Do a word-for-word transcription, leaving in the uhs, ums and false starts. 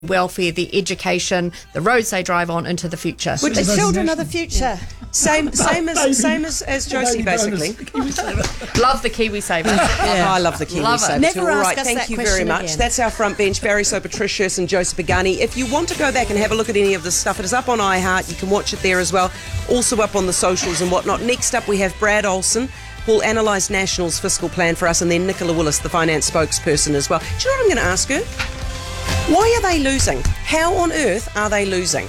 welfare, the education, the roads they drive on into the future. Which is children are the future. Same, same as same as, as Josie, basically. Love the KiwiSaver. Yeah. Oh, I love the KiwiSaver. Never All ask right, us thank that you very question much. again. That's our front bench, Barry So, Patricia and Joseph Pagani. If you want to go back and have a look at any of this stuff, it is up on iHeart. You can watch it there as well. Also up on the socials and whatnot. Next up, we have Brad Olsen, who'll analyse National's fiscal plan for us, and then Nicola Willis, the finance spokesperson as well. Do you know what I'm going to ask her? Why are they losing? How on earth are they losing?